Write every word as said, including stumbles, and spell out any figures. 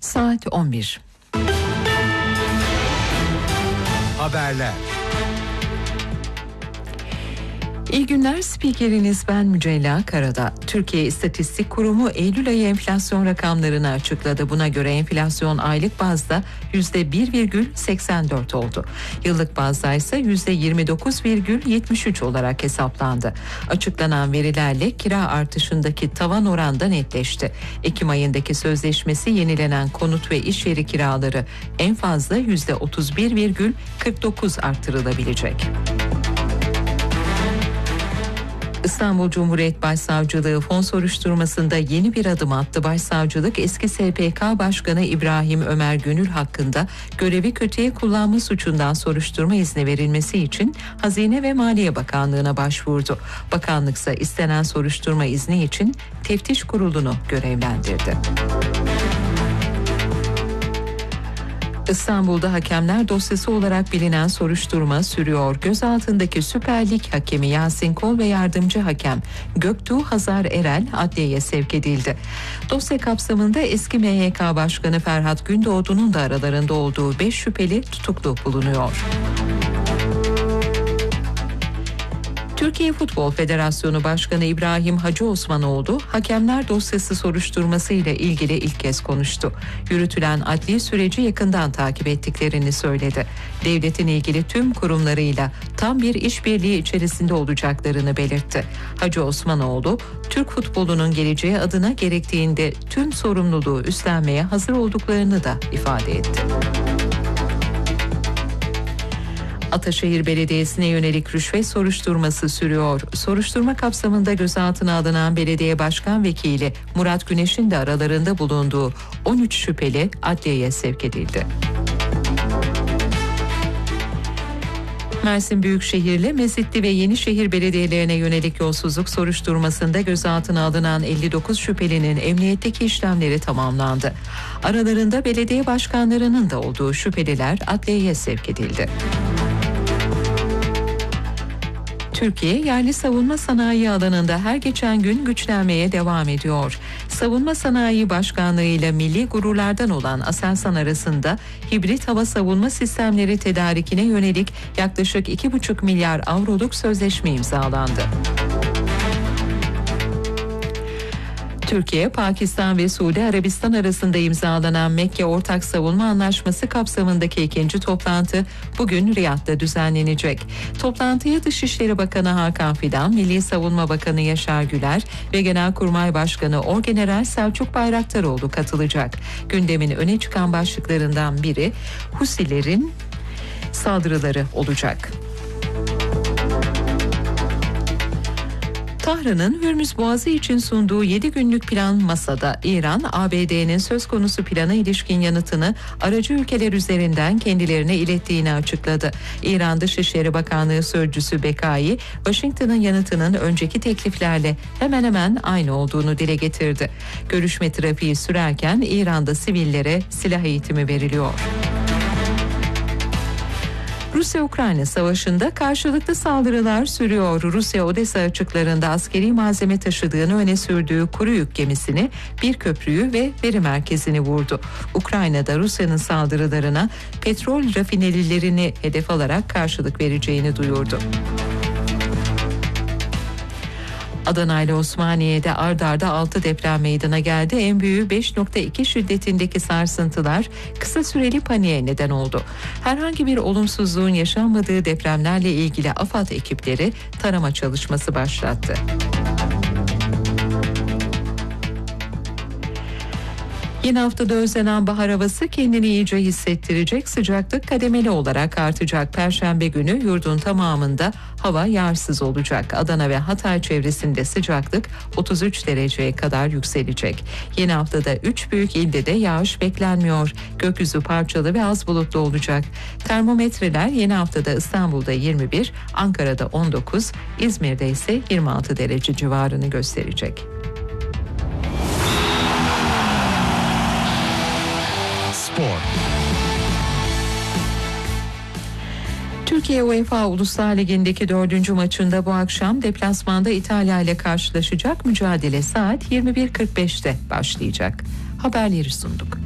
Saat on bir. Haberler. İyi günler, spikeriniz ben Mücella Karadağ. Türkiye İstatistik Kurumu Eylül ayı enflasyon rakamlarını açıkladı. Buna göre enflasyon aylık bazda yüzde bir virgül seksen dört oldu. Yıllık bazda ise yüzde yirmi dokuz virgül yetmiş üç olarak hesaplandı. Açıklanan verilerle kira artışındaki tavan oranda netleşti. Ekim ayındaki sözleşmesi yenilenen konut ve iş yeri kiraları en fazla yüzde otuz bir virgül kırk dokuz artırılabilecek. İstanbul Cumhuriyet Başsavcılığı fon soruşturmasında yeni bir adım attı. Başsavcılık eski S P K Başkanı İbrahim Ömer Gönül hakkında görevi kötüye kullanma suçundan soruşturma izni verilmesi için Hazine ve Maliye Bakanlığı'na başvurdu. Bakanlıksa istenen soruşturma izni için teftiş kurulunu görevlendirdi. İstanbul'da hakemler dosyası olarak bilinen soruşturma sürüyor. Gözaltındaki Süper Lig hakemi Yasin Kol ve yardımcı hakem Göktuğ Hazar Erel adliyeye sevk edildi. Dosya kapsamında eski M Y K Başkanı Ferhat Gündoğdu'nun da aralarında olduğu beş şüpheli tutuklu bulunuyor. Türkiye Futbol Federasyonu Başkanı İbrahim Hacı Osmanoğlu, hakemler dosyası soruşturması ile ilgili ilk kez konuştu. Yürütülen adli süreci yakından takip ettiklerini söyledi. Devletin ilgili tüm kurumlarıyla tam bir işbirliği içerisinde olacaklarını belirtti. Hacı Osmanoğlu, Türk futbolunun geleceği adına gerektiğinde tüm sorumluluğu üstlenmeye hazır olduklarını da ifade etti. Ataşehir Belediyesi'ne yönelik rüşvet soruşturması sürüyor. Soruşturma kapsamında gözaltına alınan belediye başkan vekili Murat Güneş'in de aralarında bulunduğu on üç şüpheli adliyeye sevk edildi. Mersin Büyükşehir'le Mezitli ve Yenişehir belediyelerine yönelik yolsuzluk soruşturmasında gözaltına alınan elli dokuz şüphelinin emniyetteki işlemleri tamamlandı. Aralarında belediye başkanlarının da olduğu şüpheliler adliyeye sevk edildi. Türkiye, yerli savunma sanayi alanında her geçen gün güçlenmeye devam ediyor. Savunma Sanayi Başkanlığı ile milli gururlardan olan Aselsan arasında hibrit hava savunma sistemleri tedarikine yönelik yaklaşık iki buçuk milyar avroluk sözleşme imzalandı. Türkiye, Pakistan ve Suudi Arabistan arasında imzalanan Mekke Ortak Savunma Anlaşması kapsamındaki ikinci toplantı bugün Riyad'da düzenlenecek. Toplantıya Dışişleri Bakanı Hakan Fidan, Milli Savunma Bakanı Yaşar Güler ve Genelkurmay Başkanı Orgeneral Selçuk Bayraktaroğlu katılacak. Gündemin öne çıkan başlıklarından biri Husilerin saldırıları olacak. Tahran'ın Hürmüz Boğazı için sunduğu yedi günlük plan masada. İran, A B D'nin söz konusu plana ilişkin yanıtını aracı ülkeler üzerinden kendilerine ilettiğini açıkladı. İran Dışişleri Bakanlığı Sözcüsü Bekai, Washington'ın yanıtının önceki tekliflerle hemen hemen aynı olduğunu dile getirdi. Görüşme trafiği sürerken İran'da sivillere silah eğitimi veriliyor. Rusya-Ukrayna savaşında karşılıklı saldırılar sürüyor. Rusya Odessa açıklarında askeri malzeme taşıdığını öne sürdüğü kuru yük gemisini, bir köprüyü ve veri merkezini vurdu. Ukrayna'da Rusya'nın saldırılarına petrol rafinerilerini hedef alarak karşılık vereceğini duyurdu. Adana ile Osmaniye'de ard arda altı deprem meydana geldi. En büyüğü beş nokta iki şiddetindeki sarsıntılar kısa süreli paniğe neden oldu. Herhangi bir olumsuzluğun yaşanmadığı depremlerle ilgili AFAD ekipleri tarama çalışması başlattı. Yeni haftada özlenen bahar havası kendini iyice hissettirecek. Sıcaklık kademeli olarak artacak. Perşembe günü yurdun tamamında hava yağarsız olacak. Adana ve Hatay çevresinde sıcaklık otuz üç dereceye kadar yükselecek. Yeni haftada üç büyük ilde de yağış beklenmiyor. Gökyüzü parçalı ve az bulutlu olacak. Termometreler yeni haftada İstanbul'da yirmi bir, Ankara'da on dokuz, İzmir'de ise yirmi altı derece civarını gösterecek. Spor. Türkiye UEFA Uluslar Ligi'ndeki dördüncü maçında bu akşam deplasmanda İtalya ile karşılaşacak. Mücadele saat yirmi bir kırk beşte başlayacak. Haberleri sunduk.